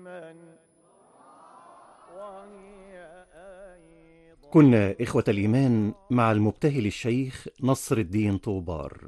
كنا إخوة الإيمان مع المبتهل الشيخ نصر الدين طوبار.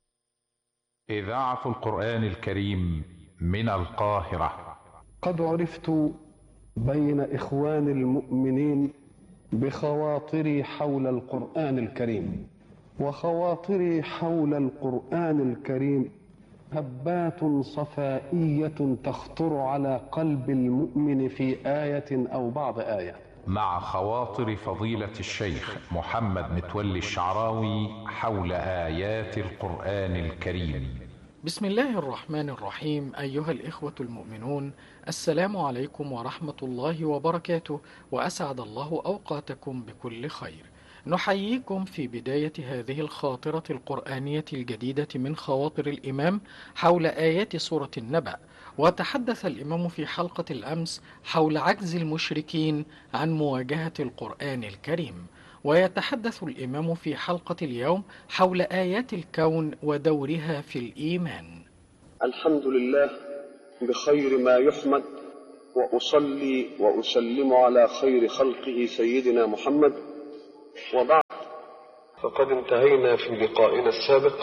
إذاعة القرآن الكريم من القاهرة. قد عرفت بين إخوان المؤمنين بخواطري حول القرآن الكريم، وخواطري حول القرآن الكريم هبات صفائية تخطر على قلب المؤمن في آية أو بعض آية. مع خواطر فضيلة الشيخ محمد متولي الشعراوي حول آيات القرآن الكريم. بسم الله الرحمن الرحيم. أيها الإخوة المؤمنون، السلام عليكم ورحمة الله وبركاته، وأسعد الله أوقاتكم بكل خير. نحييكم في بداية هذه الخاطرة القرآنية الجديدة من خواطر الإمام حول آيات سورة النبأ. وتحدث الإمام في حلقة الأمس حول عجز المشركين عن مواجهة القرآن الكريم، ويتحدث الإمام في حلقة اليوم حول آيات الكون ودورها في الإيمان. الحمد لله بخير ما يحمد، وأصلي وأسلم على خير خلقه سيدنا محمد، وبعد، فقد انتهينا في لقائنا السابق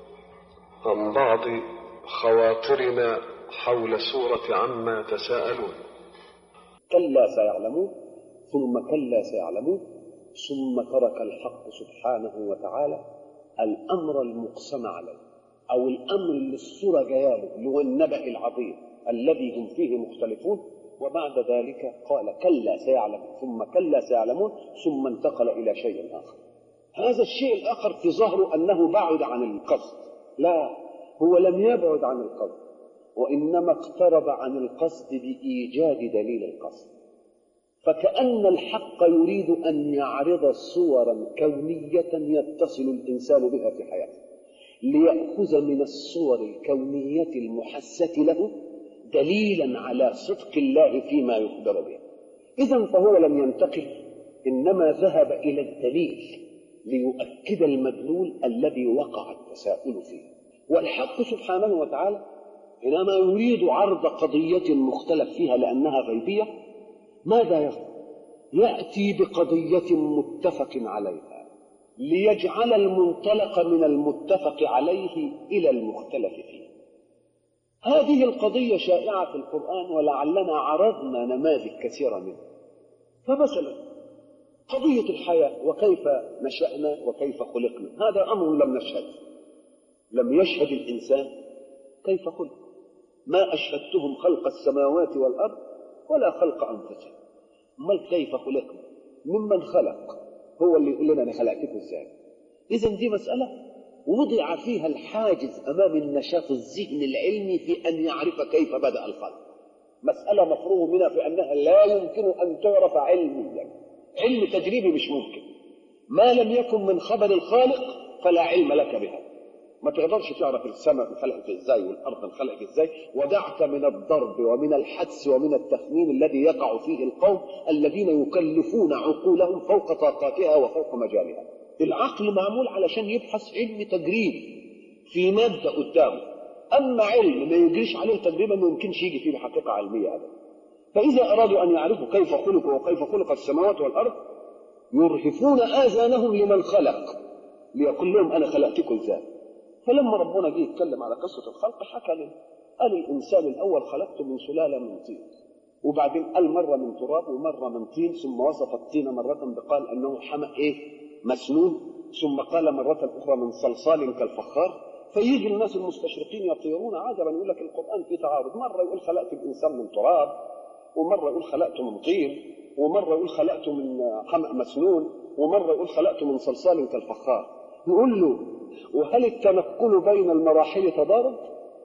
عن بعض خواطرنا حول سورة عما تساءلون. كلا سيعلمون ثم كلا سيعلمون ثم ترك الحق سبحانه وتعالى الأمر المقسم عليه، أو الأمر اللي السورة جاياله اللي هو النبأ العظيم الذي هم فيه مختلفون، وبعد ذلك قال كلا سيعلمون ثم كلا سيعلمون ثم انتقل إلى شيء آخر. هذا الشيء الآخر في ظهره أنه بعد عن القصد، لا، هو لم يبعد عن القصد، وإنما اقترب عن القصد بإيجاد دليل القصد. فكأن الحق يريد أن يعرض صورا كونية يتصل الإنسان بها في حياته، ليأخذ من الصور الكونية المحسة له دليلا على صدق الله فيما يخبر به. إذن فهو لم ينتقل، إنما ذهب إلى الدليل ليؤكد المدلول الذي وقع التساؤل فيه. والحق سبحانه وتعالى حينما يريد عرض قضية مختلف فيها لأنها غيبية، ماذا يفعل؟ يأتي بقضية متفق عليها ليجعل المنطلق من المتفق عليه إلى المختلف فيه. هذه القضية شائعة في القرآن، ولعلنا عرضنا نماذج كثيرة منها. فمثلا قضية الحياة وكيف نشأنا وكيف خلقنا، هذا أمر لم يشهد الإنسان كيف خلق. ما أشهدتهم خلق السماوات والأرض ولا خلق أنفسهم. ما كيف خلقنا؟ ممن خلق، هو اللي يقول لنا أنا خلقتكم إزاي. إذن دي مسألة وضع فيها الحاجز أمام النشاط الذهني العلمي في أن يعرف كيف بدأ الخلق. مسألة مفروغ منها في أنها لا يمكن أن تعرف علميا، علم تجريبي مش ممكن. ما لم يكن من خبر الخالق فلا علم لك بها. ما تقدرش تعرف السماء انخلقت ازاي والارض انخلقت ازاي، ودعك من الضرب ومن الحدس ومن التخمين الذي يقع فيه القوم الذين يكلفون عقولهم فوق طاقاتها وفوق مجالها. العقل معمول علشان يبحث علم تجريبي في مادة قدامه، اما علم ما يجريش عليه تجربة ما يمكنش يجي فيه بحقيقة علمية هذا. فاذا ارادوا ان يعرفوا كيف خلقوا وكيف خلق السماوات والارض يرهفون اذانهم لمن خلق ليقول لهم انا خلقتكم ازاي. فلما ربنا جه يتكلم على قصة الخلق حكى له، قال الإنسان الأول خلقته من سلالة من طين، وبعدين قال مرة من تراب ومرة من طين، ثم وصف الطين مرة بقال أنه حمأ مسنون، ثم قال مرة أخرى من صلصال كالفخار. فيجي الناس المستشرقين يطيرون عجبا، يقول لك القرآن فيه تعارض، مرة يقول خلقت الإنسان من تراب، ومرة يقول خلقته من طين، ومرة يقول خلقته من حمأ مسنون، ومرة يقول خلقته من صلصال كالفخار. يقول له وهل التنقل بين المراحل تضارب؟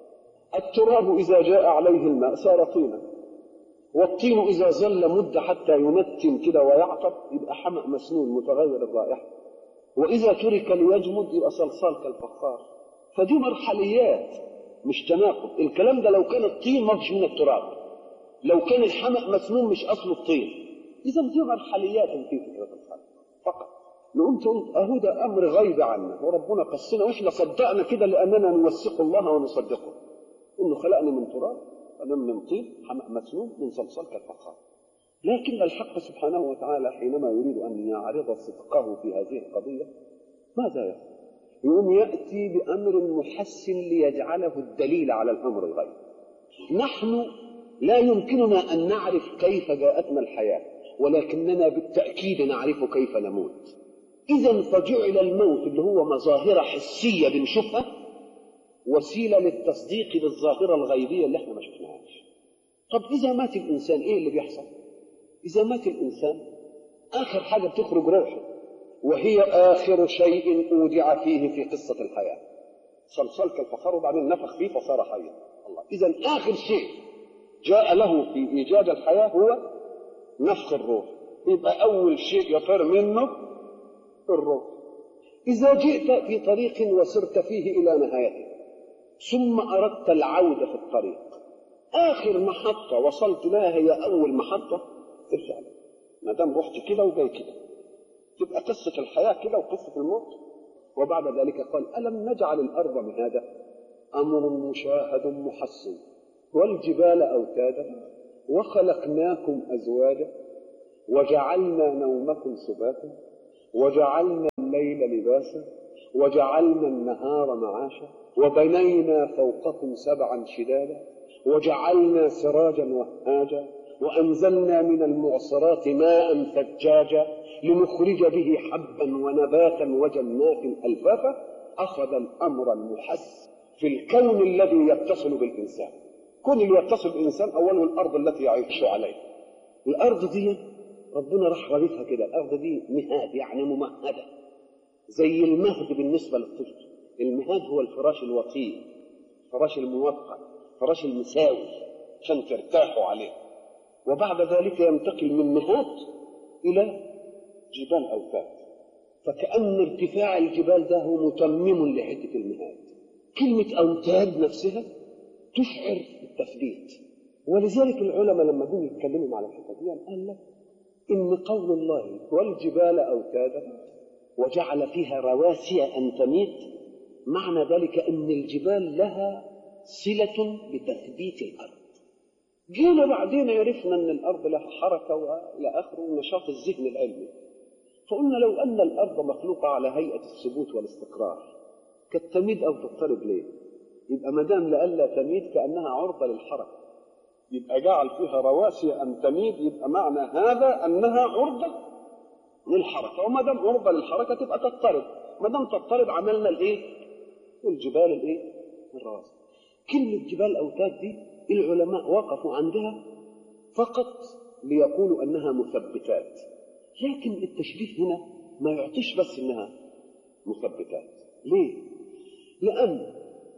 التراب إذا جاء عليه الماء صار طينا، والطين إذا ظل مدة حتى ينتن كده ويعطب يبقى حمأ مسنون متغير الرائحة، وإذا ترك ليجمد يبقى صلصال كالفخار. فدي مرحليات مش تناقض. الكلام ده لو كان الطين ما فيش من التراب، لو كان الحمأ مسنون مش أصل الطين. إذا دي مرحليات في فكرة الخلق فقط. قلت أهو ده أمر غيب عنا، وربنا قصنا وإحنا صدقنا كده لأننا نوثق الله ونصدقه إنه خلقنا من تراب من طين، حمأ مسنون، من صلصال كالفخار. لكن الحق سبحانه وتعالى حينما يريد أن يعرض صدقه في هذه القضية ماذا يفعل؟ يقوم يأتي بأمر محسن ليجعله الدليل على الأمر الغيب. نحن لا يمكننا أن نعرف كيف جاءتنا الحياة، ولكننا بالتأكيد نعرف كيف نموت. إذن فجعل الموت اللي هو مظاهر حسية بنشوفها وسيلة للتصديق بالظاهرة الغيبية اللي احنا ما شفناهاش. طب إذا مات الإنسان إيه اللي بيحصل؟ إذا مات الإنسان آخر حاجة بتخرج روحه، وهي آخر شيء أودع فيه في قصة الحياة. صلصال كالفخار وبعدين نفخ فيه فصار حيا. الله، إذن آخر شيء جاء له في إيجاد الحياة هو نفخ الروح. يبقى أول شيء يطير منه الروح. إذا جئت في طريق وسرت فيه إلى نهايته ثم أردت العودة في الطريق، آخر محطة وصلت لها هي أول محطة ترجع لها. ما دام رحت كده وجاي كده تبقى قصة الحياة كده وقصة الموت. وبعد ذلك قال: ألم نجعل الأرض مهادا، أمر مشاهد محسن، والجبال أوتادا، وخلقناكم أزواجا، وجعلنا نومكم سباتا، وجعلنا الليل لباسا، وجعلنا النهار معاشا، وبنينا فوقكم سبعا شدادا، وجعلنا سراجا وهاجا، وأنزلنا من المعصرات ماء ثجاجا لنخرج به حبا ونباتا وجنات ألفافا. أخذ الأمر المحس في الكون الذي يتصل بالإنسان. كون اللي يتصل بالإنسان أوله الأرض التي يعيش عليها. الأرض دي ربنا راح رابطها كده. الأرض دي مهاد، يعني ممهدة زي المهد بالنسبة للطفل. المهاد هو الفراش الوطيء، الفراش الموقع، الفراش المساوي عشان ترتاحوا عليه. وبعد ذلك ينتقل من مهاد إلى جبال أوتاد، فكأن ارتفاع الجبال ده هو متمم لحدة المهاد. كلمة أوتاد نفسها تشعر بالتثبيت. ولذلك العلماء لما جم يتكلموا على الحته دي قال لك إن قول الله والجبال أوتادا وجعل فيها رواسي أن تميت، معنى ذلك أن الجبال لها صلة بتثبيت الأرض. جينا بعدين عرفنا أن الأرض لها حركة وإلى آخره ونشاط الذهن العلمي، فقلنا لو أن الأرض مخلوقة على هيئة الثبوت والاستقرار كانت تميد أو تضطرب ليه؟ يبقى ما دام لألا تميد كأنها عرضة للحركة، يبقى جعل فيها رواسي أن تميد، يبقى معنى هذا أنها عرضة للحركة. وما دام عرضة للحركة تبقى تضطرب. ما دام تضطرب عملنا الإيه؟ الجبال الإيه؟ الرواسي. كلمة جبال أوتاد دي العلماء وقفوا عندها فقط ليقولوا أنها مثبتات، لكن التشبيه هنا ما يعطيش بس أنها مثبتات. ليه؟ لأن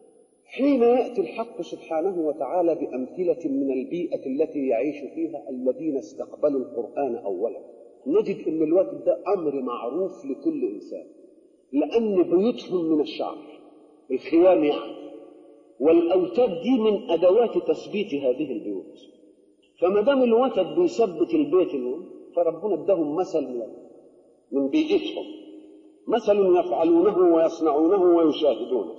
حين يأتي الحق سبحانه وتعالى بأمثلة من البيئة التي يعيش فيها الذين استقبلوا القرآن أولا، نجد أن الوقت ده أمر معروف لكل إنسان، لأن بيوتهم من الشعر، الخيام يعني، والأوتاد دي من أدوات تثبيت هذه البيوت. فما دام الوتد بيثبت البيت فربنا ادهم مثل من بيئتهم، مثل يفعلونه ويصنعونه ويشاهدونه.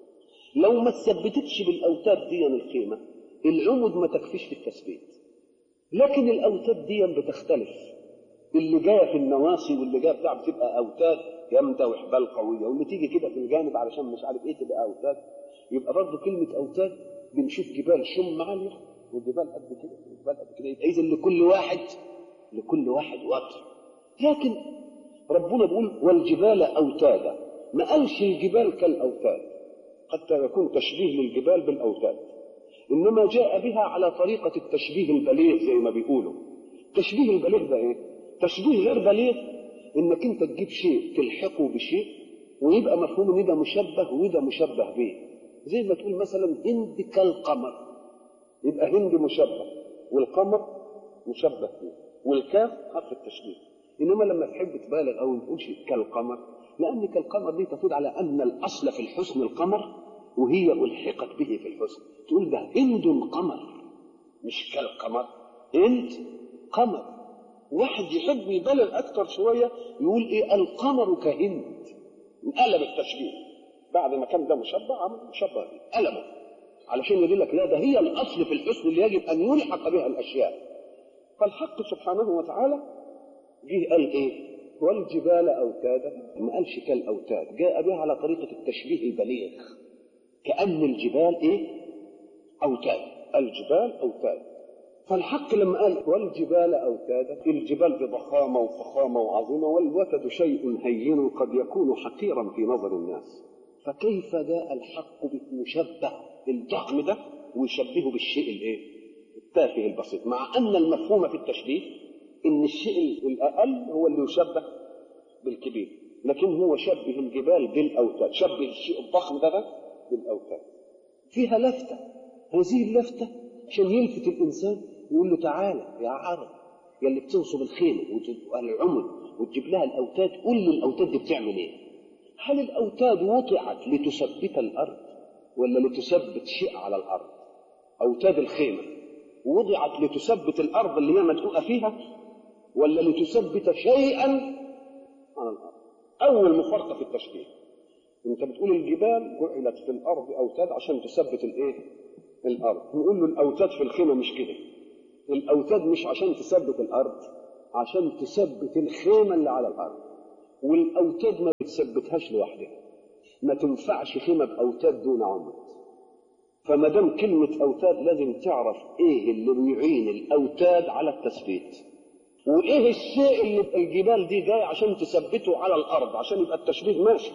لو ما تثبتتش بالأوتاد دي الخيمة، العمد ما تكفيش في التثبيت. لكن الأوتاد دي بتختلف، اللي جايه في النواصي واللي جايه بتاع بتبقى أوتاد جامدة وحبال قوية، واللي تيجي كده في الجانب علشان مش عارف ايه تبقى أوتاد. يبقى برضه كلمة أوتاد بنشوف جبال شم عالية وجبال قد كده وجبال قد كده، يبقى إذا لكل واحد وطن. لكن ربنا بيقول والجبال أوتادا، ما قالش الجبال كالأوتاد، حتى يكون تشبيه للجبال بالأوتاد، إنما جاء بها على طريقة التشبيه البليغ زي ما بيقولوا. تشبيه البليغ ده إيه؟ تشبيه غير بليغ إنك أنت تجيب شيء تلحقه بشيء ويبقى مفهوم إن ده مشبه وده مشبه به. زي ما تقول مثلا هند كالقمر، يبقى هند مشبه والقمر مشبه به، والكاف حرف التشبيه. إنما لما تحب تبالغ أو تقولش كالقمر، لأن كالقمر دي تفيد على أن الأصل في الحسن القمر وهي ألحقت به في الحسن. تقول ده هند قمر مش كالقمر، هند قمر. واحد يحب يبالغ أكتر شوية يقول إيه القمر كهند، انقلب التشبيه بعد ما كان ده مشبه عمل مشبه به، قلبه. علشان يقول لك لا ده هي الأصل في الحسن اللي يجب أن يلحق بها الأشياء. فالحق سبحانه وتعالى جه قال إيه؟ والجبال أوتادا، ما قالش كالأوتاد، جاء بها على طريقة التشبيه البليغ، كأن الجبال إيه؟ أوتاد، الجبال أوتاد. فالحق لما قال والجبال أوتادا، الجبال بضخامة وفخامة وعظيمة، والوتد شيء هين قد يكون حقيرا في نظر الناس، فكيف جاء الحق بمشبه الضخم ده ويشبهه بالشيء الايه؟ التافه البسيط، مع ان المفهوم في التشبيه ان الشيء الاقل هو اللي يشبه بالكبير، لكن هو شبه الجبال بالاوتاد، شبه الشيء الضخم ده بالاوتاد. فيها لفته، هذه اللفته عشان يلفت الانسان يقول له تعالى يا عرب يا اللي بتنصب الخيمه والعمد وتجيب لها الاوتاد، قول لي الاوتاد دي بتعمل ايه؟ هل الاوتاد وضعت لتثبت الارض ولا لتثبت شيء على الارض؟ اوتاد الخيمه وضعت لتثبت الارض اللي هي مدقوقه فيها ولا لتثبت شيئا على الارض؟ اول مفارقه في التشبيه، انت بتقول الجبال جعلت في الارض اوتاد عشان تثبت الايه؟ الارض. نقول له الاوتاد في الخيمه مش كده، الاوتاد مش عشان تثبت الارض، عشان تثبت الخيمه اللي على الارض، والاوتاد ما بتثبتهاش لوحدها، ما تنفعش خيمه باوتاد دون عمود. فما دام كلمه اوتاد لازم تعرف ايه اللي بيعين الاوتاد على التثبيت، وايه الشيء اللي الجبال دي جاي عشان تثبته على الارض عشان يبقى التشبيه ماشي.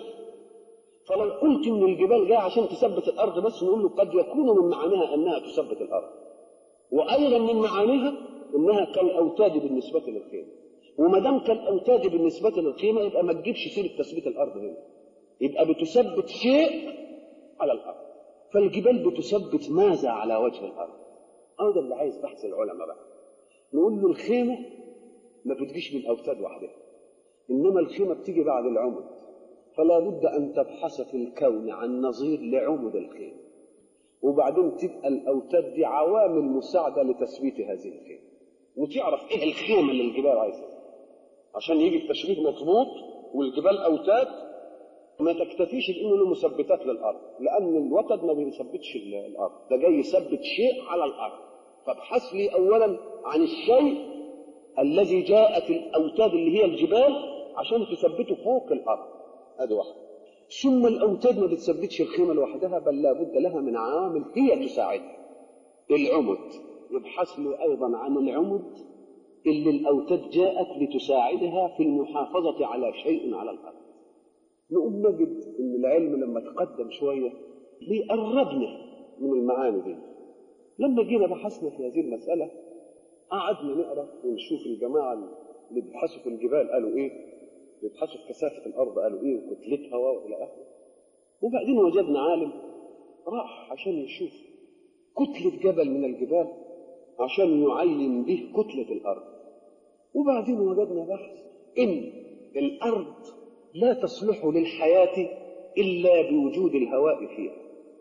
فلو قلت ان الجبال جايه عشان تثبت الارض بس، نقول له قد يكون من معانيها انها تثبت الارض، وايضا من معانيها انها كالاوتاد بالنسبه للخيمه. وما دام كالاوتاد بالنسبه للخيمه يبقى ما تجيبش سيره تثبيت الارض هنا، يبقى بتثبت شيء على الارض. فالجبال بتثبت ماذا على وجه الارض؟ ده اللي عايز بحث العلماء بقى. نقول له الخيمه ما بتجيش من اوتاد وحدها، انما الخيمه بتيجي بعد العمد، فلا بد ان تبحث في الكون عن نظير لعمد الخيمه، وبعدين تبقى الاوتاد دي عوامل مساعده لتثبيت هذه الخيمه، وتعرف ايه الخيمه اللي الجبال عايزها عشان يجي التشبيه مضبوط. والجبال اوتاد ما تكتفيش بانه له مثبتات للارض، لان الوتد ما بيثبتش الارض، ده جاي يثبت شيء على الارض. فابحث لي اولا عن الشيء الذي جاءت الاوتاد اللي هي الجبال عشان تثبته فوق الارض، هذا واحد. ثم الاوتاد ما بتثبتش الخيمه لوحدها، بل لا بد لها من عامل هي تساعدها، العمد. يبحث لي ايضا عن العمد اللي الاوتاد جاءت لتساعدها في المحافظه على شيء على الارض. نقوم نجد ان العلم لما تقدم شويه بيقربنا من المعاني دي. لما جينا بحثنا في هذه المساله قعدنا نقرا ونشوف الجماعه اللي بيبحثوا في الجبال قالوا ايه، بيبحثوا في كثافه الارض قالوا ايه، وكتلتها والى اخره. وبعدين وجدنا عالم راح عشان يشوف كتله جبل من الجبال عشان يعين به كتله الارض. وبعدين وجدنا بحث ان الارض لا تصلح للحياه الا بوجود الهواء فيها،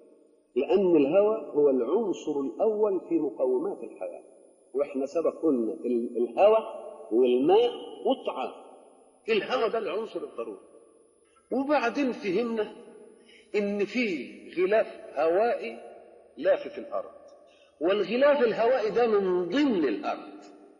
لان الهواء هو العنصر الاول في مقومات الحياه. واحنا سبق قلنا الهواء والماء والطعام، الهواء ده العنصر الضروري. وبعدين فهمنا ان في غلاف هوائي لافف الارض، والغلاف الهوائي ده من ضمن الارض.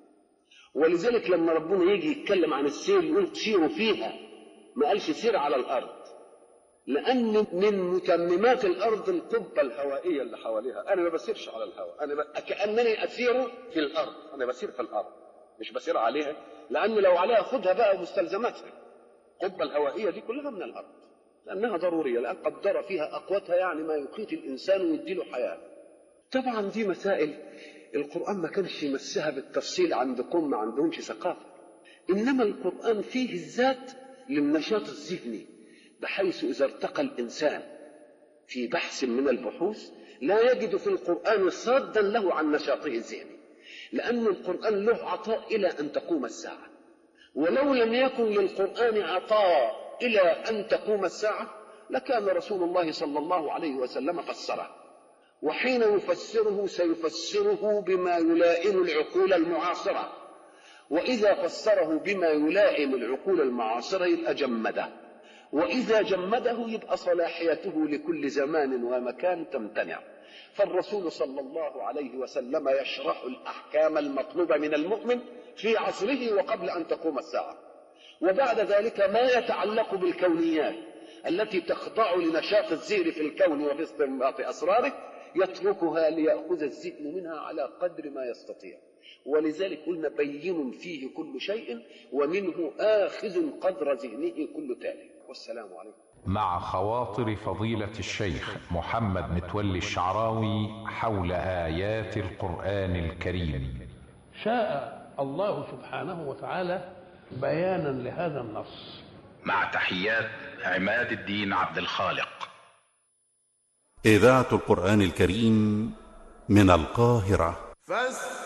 ولذلك لما ربنا يجي يتكلم عن السير يقول سيروا فيها، ما قالش سير على الارض، لان من متممات الارض القبه الهوائيه اللي حواليها. انا ما بسيرش على الهواء، انا كانني اسير في الارض، انا بسير في الارض مش بسير عليها، لان لو عليها خدها بقى ومستلزماتها. القبه الهوائيه دي كلها من الارض لانها ضروريه، لان قدر فيها اقواتها يعني ما يقيت الانسان ويديله حياه. طبعا دي مسائل القران ما كانش يمسها بالتفصيل عند قوم ما عندهمش ثقافه، انما القران فيه الذات للنشاط الذهني، بحيث إذا ارتقى الإنسان في بحث من البحوث لا يجد في القرآن صادا له عن نشاطه الذهني، لأن القرآن له عطاء إلى أن تقوم الساعة. ولو لم يكن للقرآن عطاء إلى أن تقوم الساعة لكان رسول الله صلى الله عليه وسلم فسره، وحين يفسره سيفسره بما يلائم العقول المعاصرة، وإذا فسره بما يلائم العقول المعاصرة يبقى جمده، وإذا جمده يبقى صلاحيته لكل زمان ومكان تمتنع. فالرسول صلى الله عليه وسلم يشرح الأحكام المطلوبة من المؤمن في عصره وقبل أن تقوم الساعة. وبعد ذلك ما يتعلق بالكونيات التي تخضع لنشاط الذهن في الكون وفي استنباط أسراره يتركها ليأخذ الذهن منها على قدر ما يستطيع. ولذلك قلنا بين فيه كل شيء ومنه آخذ قدر ذهنه كل تالي. والسلام عليكم. مع خواطر فضيلة الشيخ محمد متولي الشعراوي حول آيات القرآن الكريم. شاء الله سبحانه وتعالى بيانا لهذا النص. مع تحيات عماد الدين عبد الخالق. إذاعة القرآن الكريم من القاهرة.